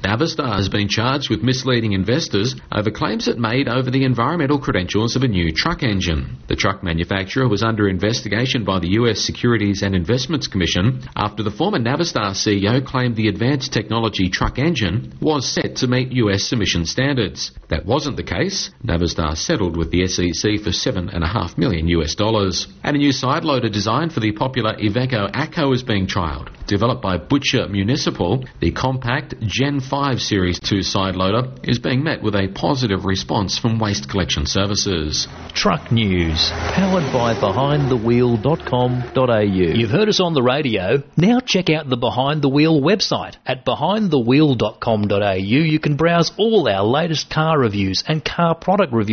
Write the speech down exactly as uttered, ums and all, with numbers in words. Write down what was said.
Navistar has been charged with misleading investors over claims it made over the environmental credentials of a new truck engine. The truck manufacturer was under investigation by the U S Securities and Investments Commission after the former Navistar C E O claimed the advanced technology truck engine was set to meet U S emission standards. That wasn't the case. Navistar settled with the S E C for seven point five million U S dollars. And a new side loader designed for the popular Iveco Acco is being trialled. Developed by Butcher Municipal, the compact Gen five Series two side loader is being met with a positive response from Waste Collection Services. Truck News, powered by behind the wheel dot com dot a u. You've heard us on the radio. Now check out the Behind the Wheel website. At behind the wheel dot com dot a u you can browse all our latest car reviews and car product reviews